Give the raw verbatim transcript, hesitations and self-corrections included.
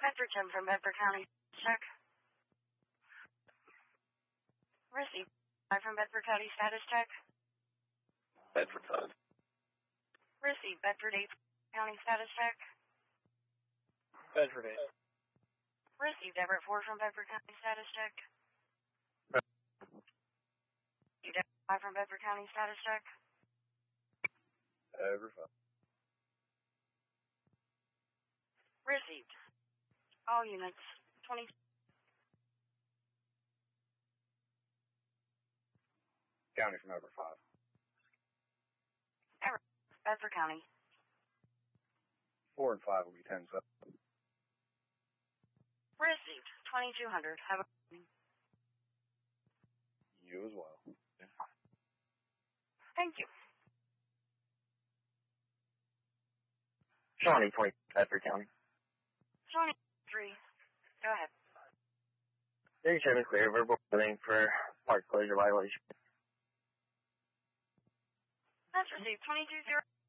Bedford Jim from Bedford County. Check. Received. From Bedford County status check. Bedford five. Received. Bedford eight County status check. Bedford eight. Received. Everett four from Bedford County status check. Received. Everett five from Bedford County status check. Everett five. Received. All units. twenty. County from Everett five. Everett. Bedford County. Four and five will be ten seven. Received. twenty-two hundred. Have a good evening. You as well. Yeah. Thank you. Shawnee, twenty, Bedford County. Shawnee, three. Go ahead. thirty-seven clear, verbal warning for park closure violation. That's received. twenty-two zero.